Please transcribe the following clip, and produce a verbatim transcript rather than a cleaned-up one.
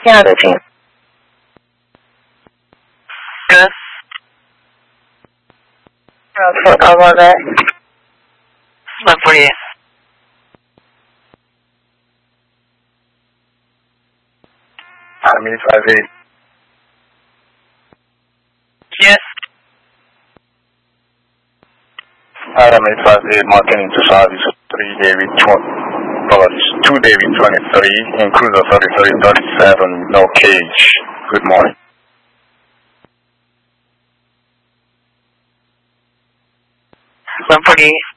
Yeah, the team. Good. For over there. one forty-eight. Army five eight. Yes. Army five eight, marking into service three David apologies, two David twenty-three, in cruiser thirty-three thirty-seven, no cage. Good morning. one forty-eight.